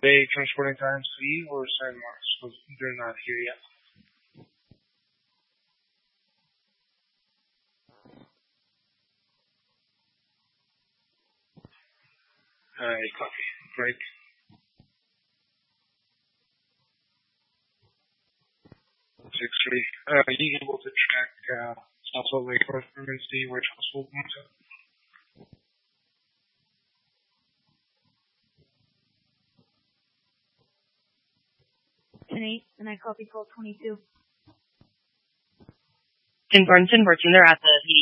They transporting to IMC or San Mars? Because they're not here yet. Alright, copy. Break. 163. Are you able to track South Salt Lake North and see where Charles went to? 10-8, and I copy 1222. In Burnston, they're at the PD